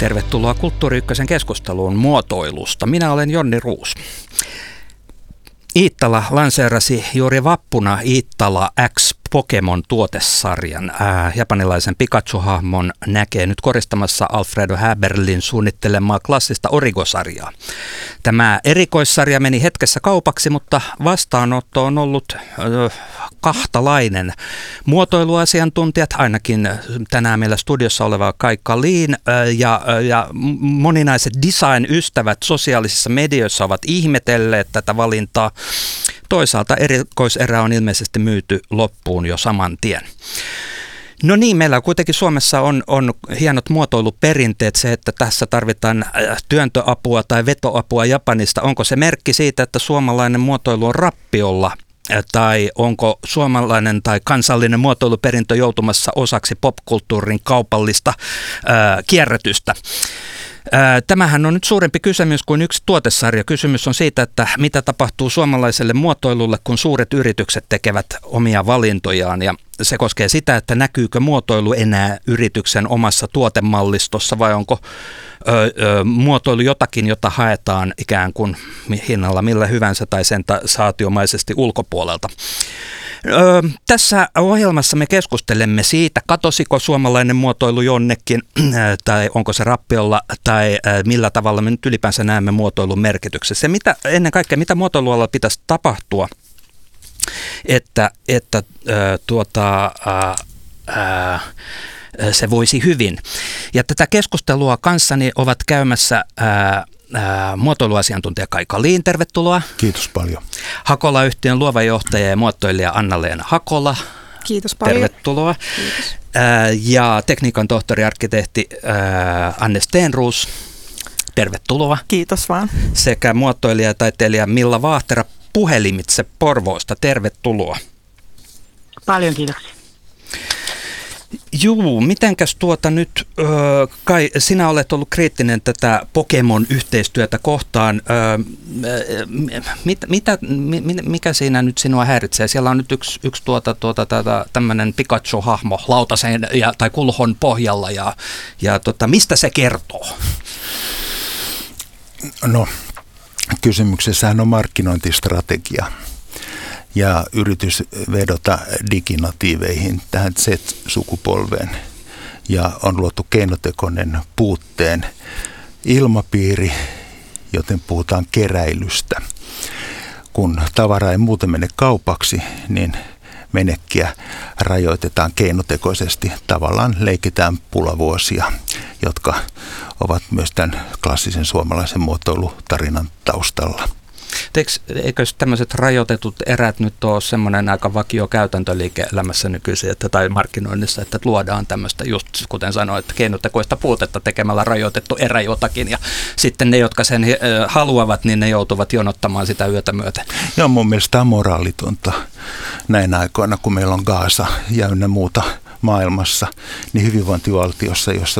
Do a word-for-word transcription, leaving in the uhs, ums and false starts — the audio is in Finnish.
Tervetuloa Kulttuuri Ykkösen keskusteluun muotoilusta. Minä olen Jonni Ruus. Iittala lanseerasi juuri vappuna Iittala X Pokemon-tuotesarjan. Ää, japanilaisen Pikachu-hahmon näkee nyt koristamassa Alfredo Häberlin suunnittelemaa klassista Origo-sarjaa. Tämä erikoissarja meni hetkessä kaupaksi, mutta vastaanotto on ollut ö, kahtalainen. Muotoiluasiantuntijat, ainakin tänään meillä studiossa oleva Kai Kalin ja, ja moninaiset design-ystävät sosiaalisissa medioissa ovat ihmetelleet tätä valintaa. Toisaalta erikoiserä on ilmeisesti myyty loppuun jo saman tien. No niin, meillä kuitenkin Suomessa on, on hienot muotoiluperinteet. Se, että tässä tarvitaan työntöapua tai vetoapua Japanista, onko se merkki siitä, että suomalainen muotoilu on rappiolla? Tai onko suomalainen tai kansallinen muotoiluperintö joutumassa osaksi popkulttuurin kaupallista ää, kierrätystä? Tämähän on nyt suurempi kysymys kuin yksi tuotesarja. Kysymys on siitä, että mitä tapahtuu suomalaiselle muotoilulle, kun suuret yritykset tekevät omia valintojaan. Ja se koskee sitä, että näkyykö muotoilu enää yrityksen omassa tuotemallistossa vai onko ö, ö, muotoilu jotakin, jota haetaan ikään kuin hinnalla millä hyvänsä tai sensaatiomaisesti ulkopuolelta. Öö, tässä ohjelmassa me keskustelemme siitä, katosiko suomalainen muotoilu jonnekin, äh, tai onko se rappiolla, tai äh, millä tavalla me nyt ylipäänsä näemme muotoilun merkityksessä. Mitä, ennen kaikkea, mitä muotoilualalla pitäisi tapahtua, että, että äh, tuota, äh, äh, se voisi hyvin. Ja tätä keskustelua kanssani ovat käymässä äh, Ää, muotoiluasiantuntija Kai Kalin, tervetuloa. Kiitos paljon. Hakola-yhtiön luova johtaja ja muotoilija Anna-Leena Hakola. Kiitos paljon. Tervetuloa. Kiitos. Ää, ja tekniikan tohtori, arkkitehti ää, Anne Stenroos. Tervetuloa. Kiitos vaan. Sekä muotoilija ja taiteilija Milla Vaahtera Puhelimitse Porvoosta. Tervetuloa. Paljon kiitoksia. Juu, mitenkäs tuota nyt, ö, Kai, sinä olet ollut kriittinen tätä Pokemon-yhteistyötä kohtaan. Ö, mit, mitä, mi, mikä siinä nyt sinua häiritsee? Siellä on nyt yksi, yksi tuota, tuota, tätä, tämmöinen Pikachu-hahmo lautaseen ja, tai kulhon pohjalla, ja, ja tota, mistä se kertoo? No, kysymyksessähän on markkinointistrategia. Ja yritys vedota diginatiiveihin, tähän Z-sukupolveen. Ja on luotu keinotekoinen puutteen ilmapiiri, joten puhutaan keräilystä. Kun tavara ei muuten mene kaupaksi, niin menekkiä rajoitetaan keinotekoisesti. Tavallaan leikitään pulavuosia, jotka ovat myös tämän klassisen suomalaisen muotoilutarinan taustalla. Eikö tämmöiset rajoitetut erät nyt ole semmoinen aika vakio käytäntö liike-elämässä nykyisin, että, tai markkinoinnissa, että luodaan tämmöistä, just kuten sanoit, keinotekoista puutetta tekemällä rajoitettu erä jotakin, ja sitten ne, jotka sen haluavat, niin ne joutuvat jonottamaan sitä yötä myöten. Joo, mun mielestä on moraalitonta näin aikoina, kun meillä on Gaasa ja ynnä muuta maailmassa, niin hyvinvointivaltiossa, jossa